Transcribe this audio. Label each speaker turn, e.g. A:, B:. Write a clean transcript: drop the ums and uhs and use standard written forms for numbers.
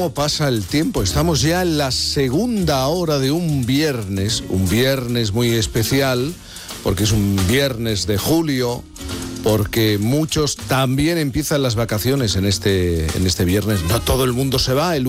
A: cómo pasa el tiempo. Estamos ya en la segunda hora de un viernes muy especial, porque es un viernes de julio, porque muchos también empiezan las vacaciones en este viernes. No todo el mundo se va,